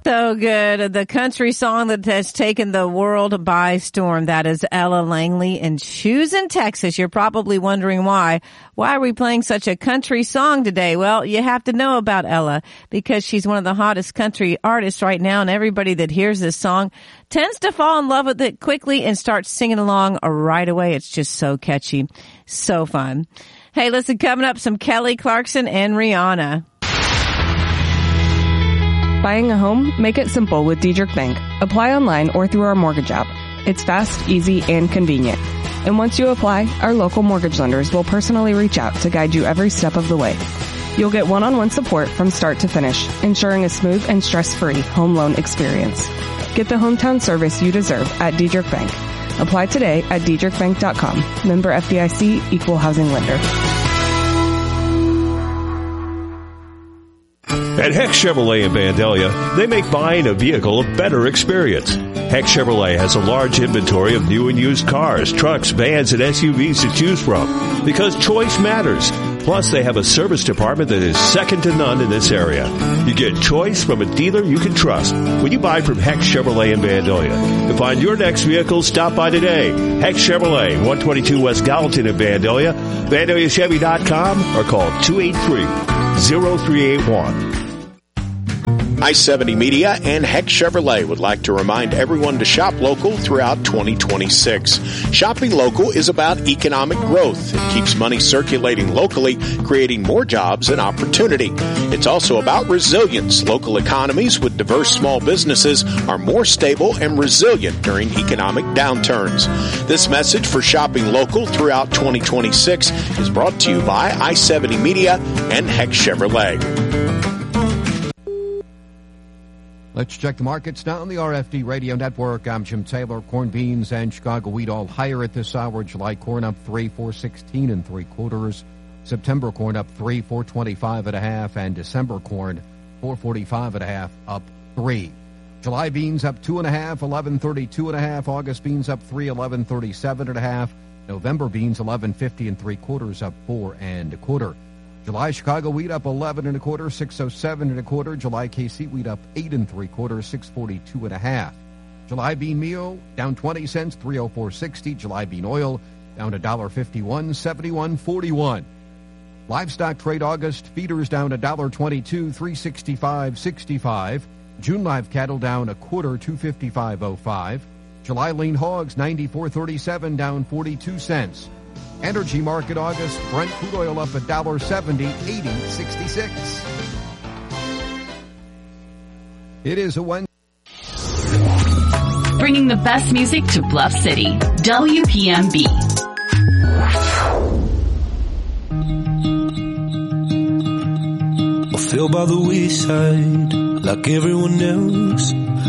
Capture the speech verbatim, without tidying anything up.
So good. The country song that has taken the world by storm. That is Ella Langley in Choosing, Texas. You're probably wondering why. Why are we playing such a country song today? Well, you have to know about Ella because she's one of the hottest country artists right now, and everybody that hears this song tends to fall in love with it quickly and start singing along right away. It's just so catchy. So fun. Hey, listen, coming up, some Kelly Clarkson and Rihanna. Buying a home? Make it simple with Diedrich Bank. Apply online or through our mortgage app. It's fast, easy, and convenient. And once you apply, our local mortgage lenders will personally reach out to guide you every step of the way. You'll get one-on-one support from start to finish, ensuring a smooth and stress-free home loan experience. Get the hometown service you deserve at Diedrich Bank. Apply today at diedrich bank dot com. Member F D I C, Equal Housing Lender. At Heck Chevrolet in Vandalia, they make buying a vehicle a better experience. Heck Chevrolet has a large inventory of new and used cars, trucks, vans, and S U Vs to choose from because choice matters. Plus, they have a service department that is second to none in this area. You get choice from a dealer you can trust when you buy from Heck Chevrolet in Vandalia. To find your next vehicle, stop by today. Heck Chevrolet, one twenty-two West Gallatin in Vandalia, vandalia chevy dot com, or call two eight three, zero three eight one. I seventy Media and Heck Chevrolet would like to remind everyone to shop local throughout twenty twenty-six. Shopping local is about economic growth. It keeps money circulating locally, creating more jobs and opportunity. It's also about resilience. Local economies with diverse small businesses are more stable and resilient during economic downturns. This message for shopping local throughout twenty twenty-six is brought to you by I seventy Media and Heck Chevrolet. Let's check the markets now on the R F D Radio Network. I'm Jim Taylor. Corn, beans, and Chicago wheat all higher at this hour. July corn up three, four sixteen and three quarters. September corn up three, four twenty-five and a half, and December corn four forty-five and a half, up three. July beans up two and a half, eleven thirty-two and a half. August beans up three, eleven thirty-seven and a half. November beans eleven fifty and three quarters, up four and a quarter. July Chicago wheat up eleven and a quarter, six oh seven and a quarter. July K C wheat up eight and three quarters, six forty-two and a half. July bean meal down twenty cents, three oh four sixty. July bean oil down a dollar fifty-one, seventy-one forty-one. Livestock trade August feeders down a dollar twenty-two, three sixty-five sixty-five. June live cattle down a quarter, two fifty-five oh five. July lean hogs ninety-four thirty-seven, down forty-two cents. Energy market August, Brent crude oil up one dollar seventy, eighty sixty-six. It is a Wednesday. Bringing the best music to Bluff City. W P M B. I feel by the wayside like everyone else.